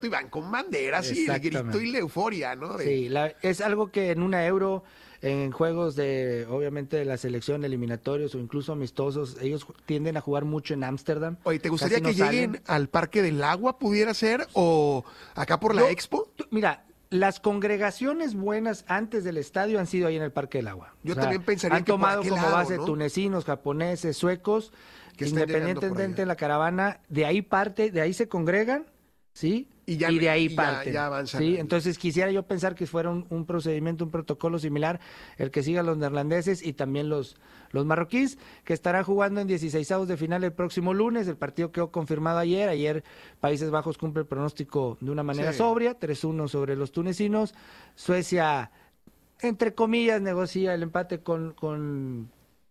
y van con banderas y el grito y la euforia, ¿no? Sí, es algo que en una Euro, en juegos de, obviamente, de la selección, eliminatorios o incluso amistosos, ellos tienden a jugar mucho en Ámsterdam. Oye, ¿te gustaría que lleguen al Parque del Agua, pudiera ser, o acá por la Expo? Mira, las congregaciones buenas antes del estadio han sido ahí en el Parque del Agua. Yo también pensaría han que tomado por como lado, base ¿no? tunecinos, japoneses, suecos, que independientemente en la caravana, de ahí se congregan, ¿sí? Y de ahí parten. Ya avanzan. ¿Sí? Entonces quisiera yo pensar que fuera un procedimiento, un protocolo similar, el que sigan los neerlandeses y también los marroquíes, que estarán jugando en 16avos de final el próximo lunes. El partido quedó confirmado ayer. Ayer Países Bajos cumple el pronóstico de una manera sobria, 3-1 sobre los tunecinos. Suecia, entre comillas, negocia el empate con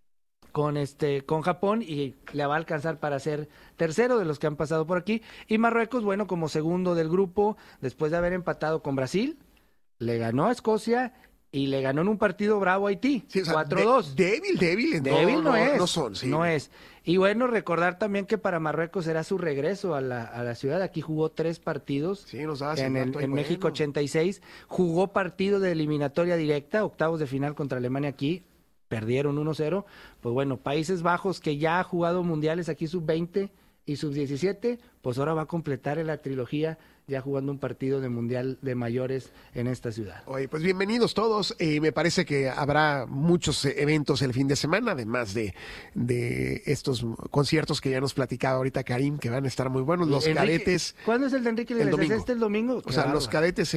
Japón y le va a alcanzar para ser tercero de los que han pasado por aquí. Y Marruecos, bueno, como segundo del grupo, después de haber empatado con Brasil, le ganó a Escocia y le ganó en un partido bravo a Haití, 4-2. Débil no es. No son, sí. No es. Y bueno, recordar también que para Marruecos será su regreso a la ciudad. Aquí jugó 3 partidos en México 86. Jugó partido de eliminatoria directa, octavos de final contra Alemania aquí. Perdieron 1-0, pues bueno, Países Bajos, que ya ha jugado mundiales aquí sub-20 y sub-17, pues ahora va a completar la trilogía ya jugando un partido de mundial de mayores en esta ciudad. Oye, pues bienvenidos todos. Me parece que habrá muchos eventos el fin de semana, además de estos conciertos que ya nos platicaba ahorita Karim, que van a estar muy buenos. Los cadetes. ¿Cuándo es el de Enrique Iglesias? ¿Este el domingo? O sea, los cadetes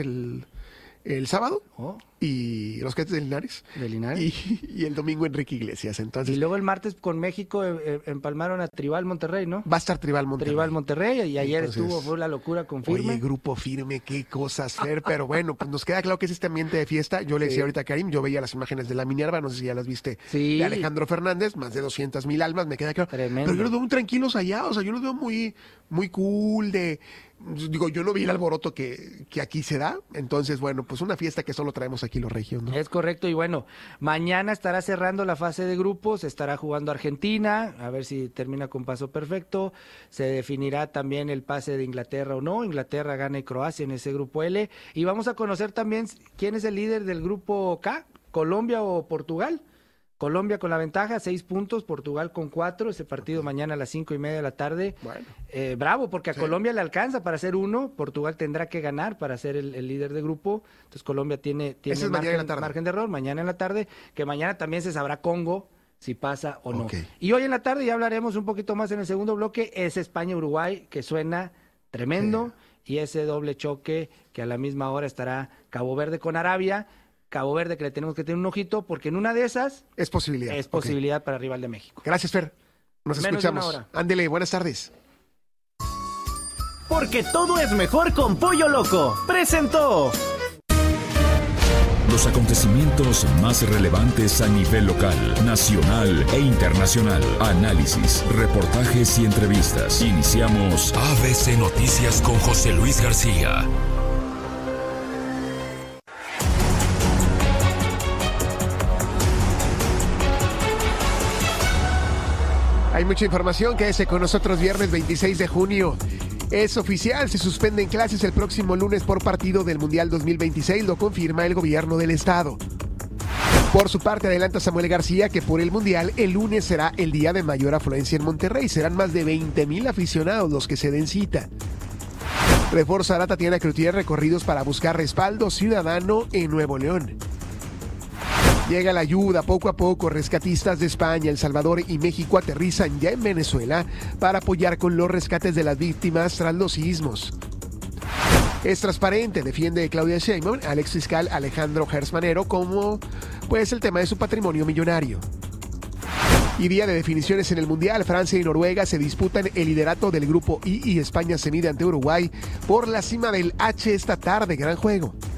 el sábado y los cadetes de Linares. Y el domingo Enrique Iglesias. Entonces, y luego el martes con México empalmaron a Tribal Monterrey, ¿no? Va a estar Tribal Monterrey. Y ayer fue la locura con Firme. Oye, Grupo Firme, qué cosas, Fer. Pero bueno, pues nos queda claro que es este ambiente de fiesta. Yo le decía ahorita a Karim, yo veía las imágenes de la Minerva, no sé si ya las viste, de Alejandro Fernández, más de 200,000 almas, me queda claro. Tremendo. Pero yo los veo muy tranquilos allá, o sea, yo los veo muy, muy cool, yo no vi el alboroto que aquí se da. Entonces, bueno, pues una fiesta que solo traemos aquí los regios, ¿no? Es correcto, y bueno, mañana estará cerrando la fase de grupos, estará jugando Argentina, a ver si termina con paso perfecto, se definirá también el pase de Inglaterra o no, Inglaterra gana y Croacia en ese grupo L, y vamos a conocer también quién es el líder del grupo K, Colombia o Portugal. Colombia con la ventaja, 6 puntos, Portugal con 4, ese partido mañana a las 5:30 de la tarde. Bueno. Bravo, porque a Colombia le alcanza para ser 1, Portugal tendrá que ganar para ser el líder de grupo, entonces Colombia tiene margen de error, mañana en la tarde, que mañana también se sabrá Congo si pasa o no. Y hoy en la tarde ya hablaremos un poquito más en el segundo bloque, es España-Uruguay, que suena tremendo, y ese doble choque que a la misma hora estará Cabo Verde con Arabia, Cabo Verde que le tenemos que tener un ojito, porque en una de esas es posibilidad para rival de México. Gracias, Fer. Nos escuchamos. Ándele, buenas tardes. Porque todo es mejor con Pollo Loco. Presentó los acontecimientos más relevantes a nivel local, nacional e internacional. Análisis, reportajes y entrevistas. Iniciamos ABC Noticias con José Luis García. Hay mucha información, quédese con nosotros viernes 26 de junio. Es oficial, se suspenden clases el próximo lunes por partido del Mundial 2026, lo confirma el gobierno del estado. Por su parte, adelanta Samuel García que por el Mundial el lunes será el día de mayor afluencia en Monterrey. Serán más de 20,000 aficionados los que se den cita. Reforzará Tatiana Cloutier recorridos para buscar respaldo ciudadano en Nuevo León. Llega la ayuda poco a poco. Rescatistas de España, El Salvador y México aterrizan ya en Venezuela para apoyar con los rescates de las víctimas tras los sismos. Es transparente, defiende Claudia Sheinbaum al exfiscal Alejandro Gersmanero como el tema de su patrimonio millonario. Y día de definiciones en el Mundial, Francia y Noruega se disputan el liderato del grupo I y España se mide ante Uruguay por la cima del H esta tarde. Gran juego.